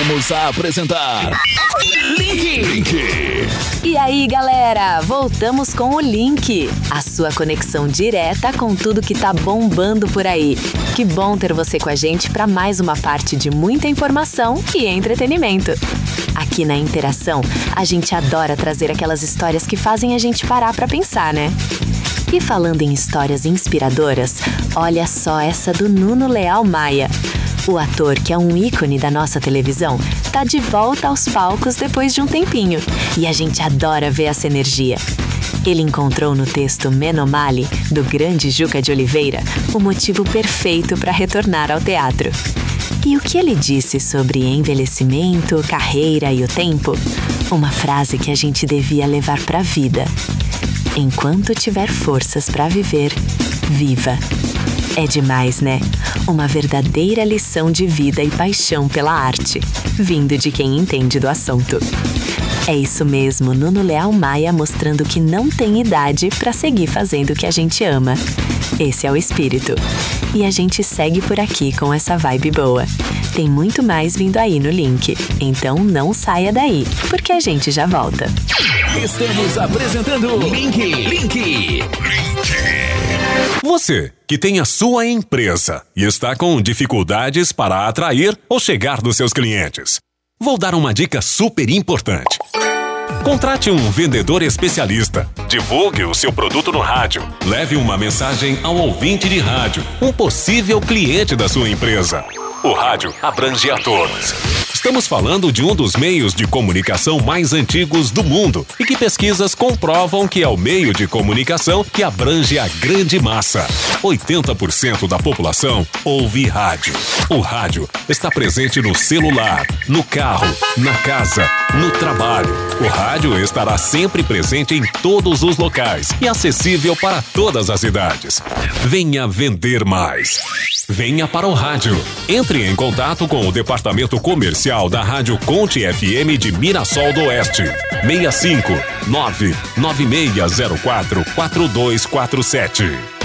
Voltamos a apresentar Link. E aí, galera, voltamos com o Link, a sua conexão direta com tudo que tá bombando por aí. Que bom ter você com a gente para mais uma parte de muita informação e entretenimento. Aqui na Interação, a gente adora trazer aquelas histórias que fazem a gente parar para pensar, né? E falando em histórias inspiradoras, olha só essa do Nuno Leal Maia. O ator, que é um ícone da nossa televisão, tá de volta aos palcos depois de um tempinho. E a gente adora ver essa energia. Ele encontrou no texto Menomale, do grande Juca de Oliveira, o motivo perfeito para retornar ao teatro. E o que ele disse sobre envelhecimento, carreira e o tempo? Uma frase que a gente devia levar para a vida. Enquanto tiver forças para viver, viva. É demais, né? Uma verdadeira lição de vida e paixão pela arte, vindo de quem entende do assunto. É isso mesmo, Nuno Leal Maia mostrando que não tem idade para seguir fazendo o que a gente ama. Esse é o espírito. E a gente segue por aqui com essa vibe boa. Tem muito mais vindo aí no Link, então não saia daí, porque a gente já volta. Estamos apresentando Link. Você que tem a sua empresa e está com dificuldades para atrair ou chegar nos seus clientes. Vou dar uma dica super importante. Contrate um vendedor especialista. Divulgue o seu produto no rádio. Leve uma mensagem ao ouvinte de rádio, um possível cliente da sua empresa. O rádio abrange a todos. Estamos falando de um dos meios de comunicação mais antigos do mundo e que pesquisas comprovam que é o meio de comunicação que abrange a grande massa. 80% da população ouve rádio. O rádio está presente no celular, no carro, na casa, no trabalho. O rádio estará sempre presente em todos os locais e acessível para todas as idades. Venha vender mais. Venha para o rádio. Entre em contato com o departamento comercial da Rádio Conte FM de Mirassol do Oeste. 65 99604 4247.